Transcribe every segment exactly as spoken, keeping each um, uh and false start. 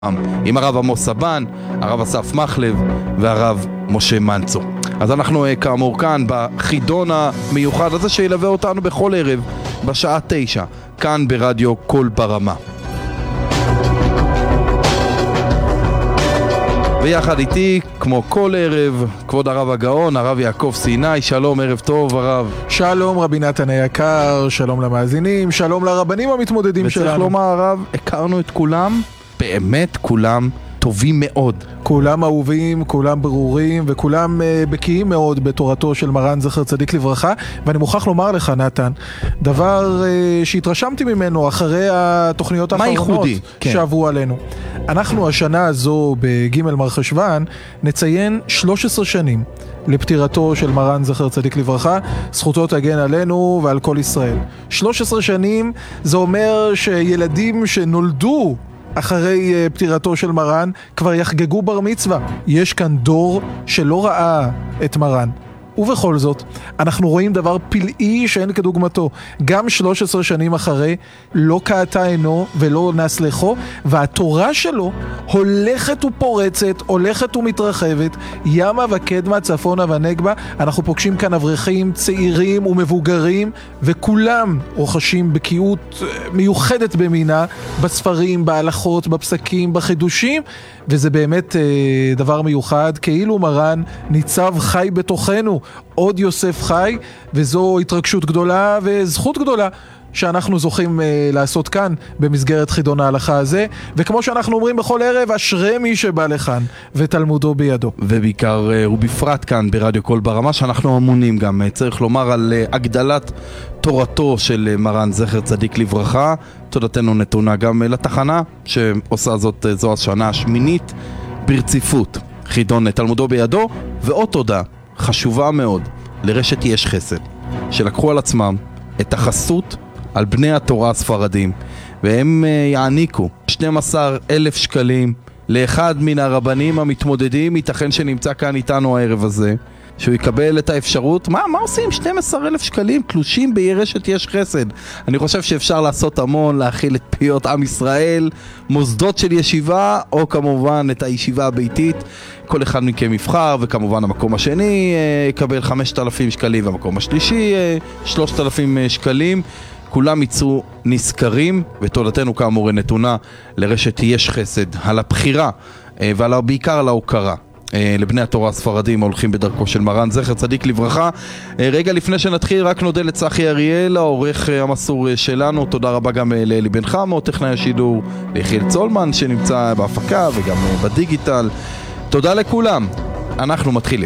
עם הרב עמוס סבן, הרב אסף מחלב והרב משה מנצור. אז אנחנו כאמור כאן בחידון המיוחד הזה שילווה אותנו בכל ערב בשעה תשע, כאן ברדיו קול ברמה. ויחד איתי, כמו כל ערב, כבוד הרב הגאון, הרב יעקב סיני. שלום, ערב טוב הרב. שלום רבי נתן היקר, שלום למאזינים, שלום לרבנים המתמודדים שלנו. וצריך לומר הרב, הכרנו את כולם, באמת כולם טובים מאוד. כולם אהובים, כולם ברורים, וכולם uh, בקיאים מאוד בתורתו של מרן זכר צדיק לברכה. ואני מוכרח לומר לך נתן, דבר uh, שהתרשמתי ממנו אחרי התוכניות האחרונות כן. שעברו עלינו. אנחנו השנה הזו בג' מרחשוון נציין שלוש עשרה שנים לפטירתו של מרן זכר צדיק לברכה, זכותו תגן עלינו ועל כל ישראל. שלוש עשרה שנים זה אומר שילדים שנולדו אחרי uh, פטירתו של מרן כבר יחגגו בר מצווה. יש כאן דור שלא ראה את מרן, ובכל זאת אנחנו רואים דבר פלאי שאין כדוגמתו. גם שלוש עשרה שנים אחרי לא קעתה עינו ולא נס לחו, והתורה שלו הולכת ופורצת, הולכת ומתרחבת, ימה וקדמה, צפונה ונגבה. אנחנו פוגשים כאן אברכים צעירים ומבוגרים, וכולם רוכשים בקיאות מיוחדת במינה בספרים, בהלכות, בפסקים, בחידושים, וזה באמת אה, דבר מיוחד. כאילו מרן ניצב חי בתוכנו, עוד יוסף חי, וזו התרגשות גדולה וזכות גדולה שאנחנו זוכים אה, לעשות כאן במסגרת חידון ההלכה הזה. וכמו שאנחנו אומרים בכל ערב, אשרי מי שבא לכאן ותלמודו בידו. ובעיקר אה, ובפרט כאן ברדיו קול ברמה, שאנחנו אמונים גם, אה, צריך לומר, על אה, הגדלת תורתו של אה, מרן זכר צדיק לברכה. תודתנו נתונה גם אה, לתחנה שעושה זאת, אה, זו השנה השמינית ברציפות, חידון תלמודו בידו. ועוד תודה חשובה מאוד לרשת יש חסד, שלקחו על עצמם את החסות על בני התורה הספרדים, והם יעניקו שנים עשר אלף שקלים לאחד מן הרבנים המתמודדים, ייתכן שנמצא כאן איתנו הערב הזה, שהוא יקבל את האפשרות. מה, מה עושים שנים עשר אלף שקלים תלושים ברשת יש חסד? אני חושב שאפשר לעשות המון, להכיל את פיות עם ישראל, מוסדות של ישיבה, או כמובן את הישיבה הביתית. כל אחד מכם יבחר, וכמובן המקום השני יקבל חמשת אלפים שקלים, והמקום השלישי שלושת אלפים שקלים. כולם יצאו נזכרים, ותודתנו כאמור נתונה לרשת יש חסד על הבחירה, ובעיקר על ההוקרה לבני התורה הספרדים ההולכים בדרכו של מרן זכר צדיק לברכה. רגע לפני שנתחיל, רק נודה לצחי אריאל, העורך המסור שלנו. תודה רבה גם לאלי בן חמו, טכנאי השידור, ליחיאל צולמן שנמצא בהפקה וגם בדיגיטל. תודה לכולם, אנחנו מתחילים.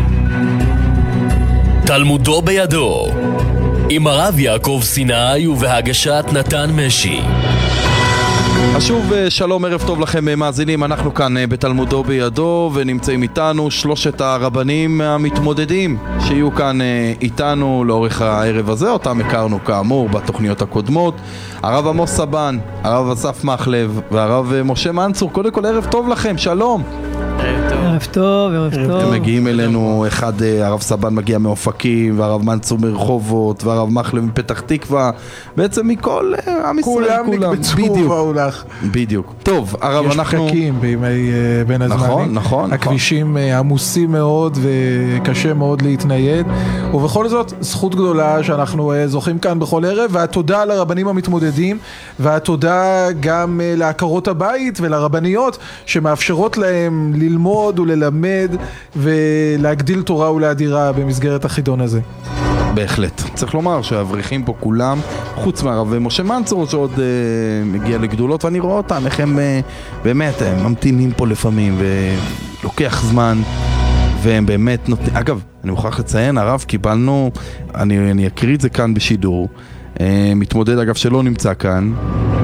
תלמודו בידו עם הרב יעקב סיני ובהגשת נתן משי. שוב שלום, ערב טוב לכם מאזינים. אנחנו כאן בתלמודו בידו, ונמצאים איתנו שלושת הרבנים המתמודדים שיהיו כאן איתנו לאורך הערב הזה, אותם הכרנו כאמור בתוכניות הקודמות. הרב עמוס סבן, הרב אסף מחלב והרב משה מנצור. קודם כל ערב טוב לכם, שלום. ערב טוב, ערב טוב. הם מגיעים אלינו, אחד הרב סבן מגיע מאופקים, והרב מנצור מרחובות, והרב מחלב מפתח תקווה, בעצם מכל עם ישראל, כולם נקבצו והולך. בדיוק. טוב, הרב, יש אנחנו... יש פקקים בימי uh, בין הזמנים. נכון, נכון. הכבישים נכון. עמוסים מאוד וקשה מאוד להתנייד, ובכל זאת זכות גדולה שאנחנו uh, זוכים כאן בכל ערב, והתודה לרבנים המתמודדים, והתודה גם uh, להכרות הבית ולרבניות שמאפשרות להם ללמוד וללמד ולהגדיל תורה ולהדירה במסגרת החידון הזה. בהחלט. צריך לומר שהאברכים פה כולם, חוץ מהרב משה מנצור שעוד אה, מגיע לגדולות, ואני רואה אותם, איך הם אה, באמת הם ממתינים פה לפעמים, ולוקח זמן, והם באמת נותנים. אגב, אני מוכרח לציין, הרב, קיבלנו, אני, אני אקריא את זה כאן בשידור, אה, מתמודד אגב שלא נמצא כאן,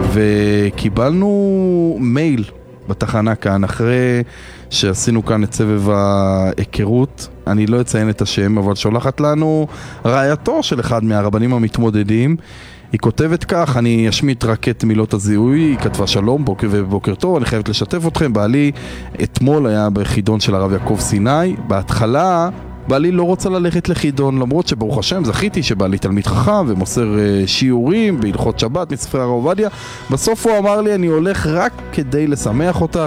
וקיבלנו מייל בתחנה כאן, אחרי שעשינו כאן את סבב ההיכרות, אני לא אציין את השם, אבל שולחת לנו רעייתו של אחד מהרבנים המתמודדים. היא כותבת כך, אני אשמיט רק את מילות הזיהוי. היא כתבה שלום בוקר ובוקר טוב, אני חייבת לשתף אתכם, בעלי אתמול היה בחידון של הרב יעקב סיני. בהתחלה בעלי לא רוצה ללכת לחידון, למרות שברוך השם זכיתי שבעלי תלמיד חכם ומוסר uh, שיעורים בהלכות שבת מספר הרב עובדיה. בסוף הוא אמר לי, אני הולך רק כדי לשמח אותך,